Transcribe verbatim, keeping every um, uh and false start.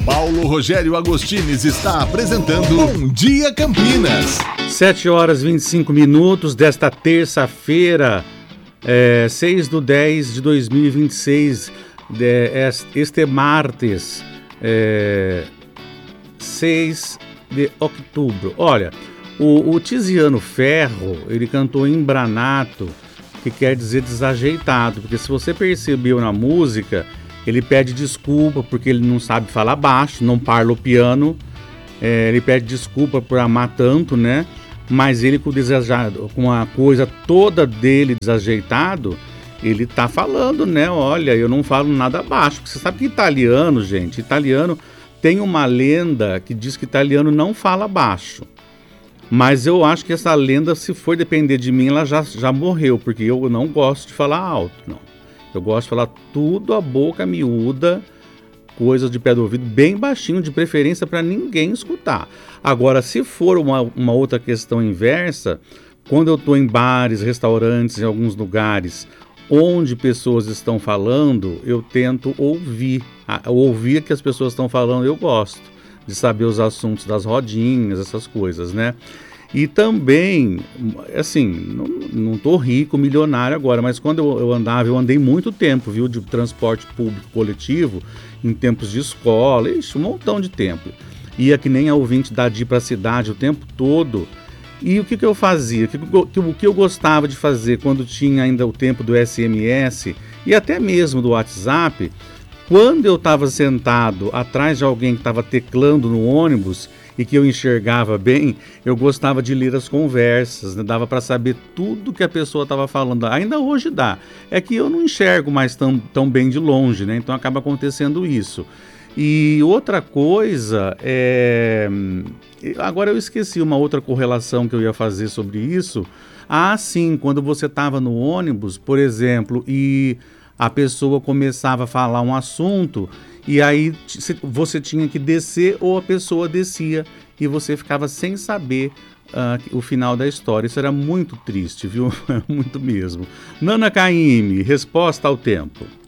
Paulo Rogério Agostines está apresentando Bom Dia Campinas. sete horas e vinte e cinco minutos desta terça-feira, é, seis de dez de dois mil e vinte e seis, de, este martes, é, seis de outubro. Olha, o, o Tiziano Ferro, ele cantou embranato, que quer dizer desajeitado, porque se você percebeu na música, ele pede desculpa porque ele não sabe falar baixo, não parla o piano, é, ele pede desculpa por amar tanto, né? Mas ele com, desajado, com a coisa toda dele desajeitado, ele tá falando, né? Olha, eu não falo nada baixo. Você sabe que italiano, gente, italiano tem uma lenda que diz que italiano não fala baixo. Mas eu acho que essa lenda, se for depender de mim, ela já, já morreu, porque eu não gosto de falar alto, não. Eu gosto de falar tudo a boca miúda, coisas de pé do ouvido, bem baixinho, de preferência para ninguém escutar. Agora, se for uma, uma outra questão inversa, quando eu estou em bares, restaurantes, em alguns lugares onde pessoas estão falando, eu tento ouvir. Ouvir que as pessoas estão falando, eu gosto de saber os assuntos das rodinhas, essas coisas, né? E também, assim, não estou rico, milionário agora, mas quando eu, eu andava, eu andei muito tempo, viu, de transporte público coletivo, em tempos de escola, ixi, um montão de tempo. Ia que nem a ouvinte da Di para a cidade o tempo todo. E o que, que eu fazia? O que, o que eu gostava de fazer quando tinha ainda o tempo do S M S e até mesmo do WhatsApp, quando eu estava sentado atrás de alguém que estava teclando no ônibus e que eu enxergava bem, eu gostava de ler as conversas, né? Dava para saber tudo que a pessoa estava falando. Ainda hoje dá. É que eu não enxergo mais tão, tão bem de longe, né? Então acaba acontecendo isso. E outra coisa, é... agora eu esqueci uma outra correlação que eu ia fazer sobre isso. Ah, sim, quando você estava no ônibus, por exemplo, e a pessoa começava a falar um assunto e aí você tinha que descer ou a pessoa descia e você ficava sem saber uh, o final da história. Isso era muito triste, viu? Muito mesmo. Nana Caymmi, resposta ao tempo.